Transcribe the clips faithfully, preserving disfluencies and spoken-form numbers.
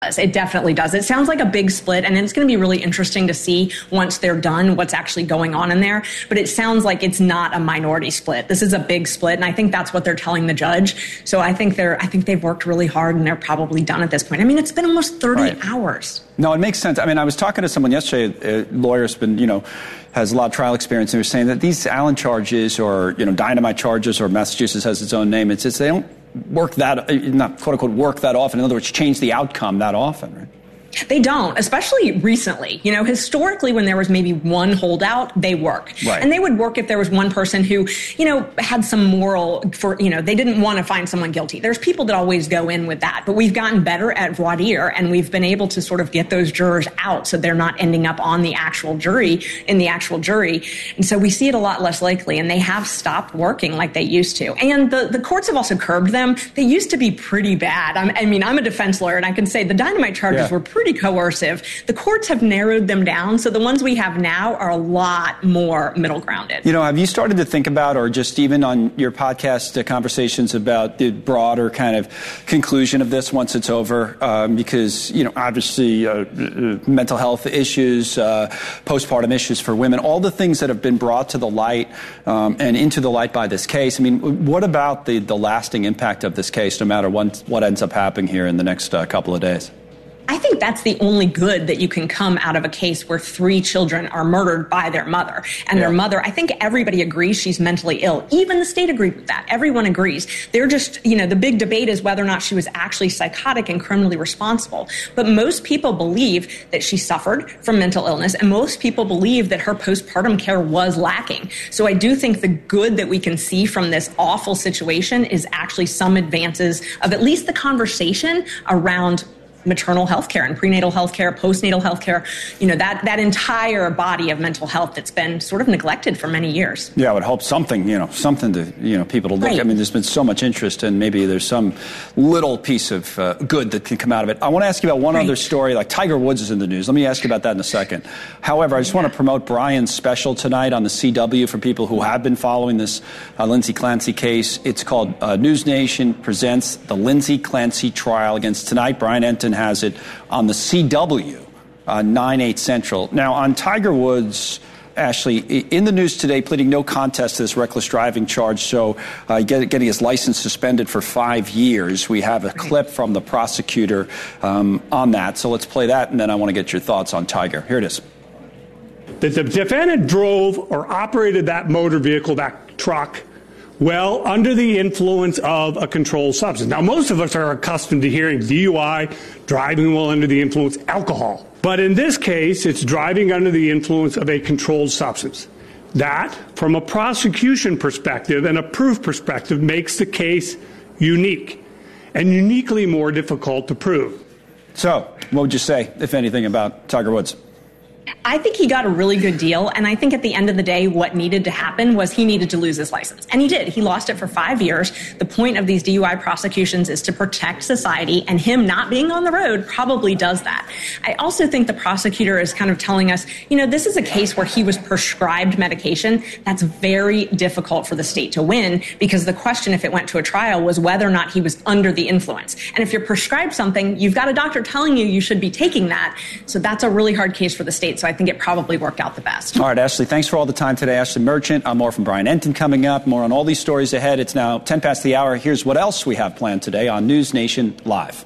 It definitely does. It sounds like a big split, and it's going to be really interesting to see once they're done what's actually going on in there. But it sounds like it's not a minority split. This is a big split, and I think that's what they're telling the judge. So I think they're I think they've worked really hard, and they're probably done at this point. I mean, it's been almost thirty right. hours. No, it makes sense. I mean, I was talking to someone yesterday, a lawyer's been, you know, has a lot of trial experience, and they were saying that these Allen charges or, you know, dynamite charges, or Massachusetts has its own name, it's just they don't work that, not quote unquote work that often. In other words, change the outcome that often, right? They don't, especially recently. You know, historically, when there was maybe one holdout, they work. Right. And they would work if there was one person who, you know, had some moral for, you know, they didn't want to find someone guilty. There's people that always go in with that. But we've gotten better at voir dire, and we've been able to sort of get those jurors out so they're not ending up on the actual jury, in the actual jury. And so we see it a lot less likely, and they have stopped working like they used to. And the, the courts have also curbed them. They used to be pretty bad. I'm, I mean, I'm a defense lawyer, and I can say the dynamite charges yeah. were pretty pretty coercive. The courts have narrowed them down, so the ones we have now are a lot more middle grounded. You know, have you started to think about, or just even on your podcast uh, conversations about the broader kind of conclusion of this once it's over? Um, because, you know, obviously uh, uh, mental health issues, uh, postpartum issues for women, all the things that have been brought to the light um, and into the light by this case. I mean, what about the, the lasting impact of this case, no matter what, what ends up happening here in the next uh, couple of days? I think that's the only good that you can come out of a case where three children are murdered by their mother. And yeah. their mother, I think everybody agrees she's mentally ill. Even the state agreed with that. Everyone agrees. They're just, you know, the big debate is whether or not she was actually psychotic and criminally responsible. But most people believe that she suffered from mental illness, and most people believe that her postpartum care was lacking. So I do think the good that we can see from this awful situation is actually some advances of at least the conversation around maternal health care and prenatal health care, postnatal health care, you know, that, that entire body of mental health that's been sort of neglected for many years. Yeah, I would hope something, you know, something to, you know, people to look. Right. I mean, there's been so much interest, and maybe there's some little piece of uh, good that can come out of it. I want to ask you about one right. other story. Like Tiger Woods is in the news. Let me ask you about that in a second. However, I just yeah. want to promote Brian's special tonight on the C W for people who have been following this uh, Lindsay Clancy case. It's called uh, News Nation Presents the Lindsay Clancy Trial Against Tonight. Brian Enton has it on the C W, uh, nine, eight Central. Now, on Tiger Woods, Ashley, in the news today, pleading no contest to this reckless driving charge, so uh, get, getting his license suspended for five years. We have a clip from the prosecutor um, on that, so let's play that, and then I want to get your thoughts on Tiger. Here it is. That the defendant drove or operated that motor vehicle, that truck, well, under the influence of a controlled substance. Now, most of us are accustomed to hearing D U I, driving while under the influence, alcohol. But in this case, it's driving under the influence of a controlled substance. That, from a prosecution perspective and a proof perspective, makes the case unique and uniquely more difficult to prove. So, what would you say, if anything, about Tiger Woods? I think he got a really good deal, and I think at the end of the day, what needed to happen was he needed to lose his license. And he did. He lost it for five years. The point of these D U I prosecutions is to protect society, and him not being on the road probably does that. I also think the prosecutor is kind of telling us, you know, this is a case where he was prescribed medication. That's very difficult for the state to win, because the question, if it went to a trial, was whether or not he was under the influence. And if you're prescribed something, you've got a doctor telling you you should be taking that. So that's a really hard case for the state. So I think it probably worked out the best. All right, Ashley, thanks for all the time today. Ashley Merchant, uh, more from Brian Enton coming up, more on all these stories ahead. It's now ten past the hour. Here's what else we have planned today on News Nation Live.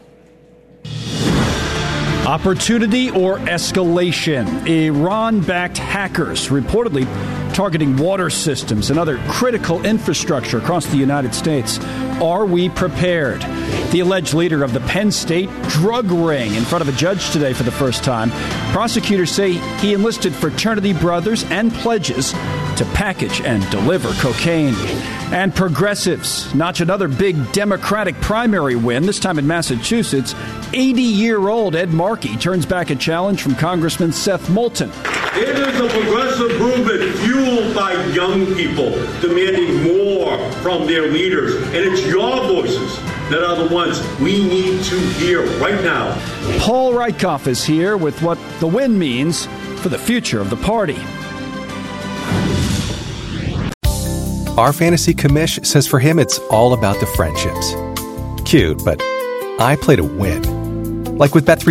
Opportunity or escalation? Iran-backed hackers reportedly targeting water systems and other critical infrastructure across the United States. Are we prepared? The alleged leader of the Penn State drug ring in front of a judge today for the first time. Prosecutors say he enlisted fraternity brothers and pledges to package and deliver cocaine. And progressives notch another big Democratic primary win, this time in Massachusetts. eighty-year-old Ed Markey turns back a challenge from Congressman Seth Moulton. It is a progressive movement fueled by young people demanding more from their leaders. And it's your voices that are the ones we need to hear right now. Paul Rykoff is here with what the win means for the future of the party. Our fantasy commish says for him it's all about the friendships. Cute, but I play to win. Like with Bet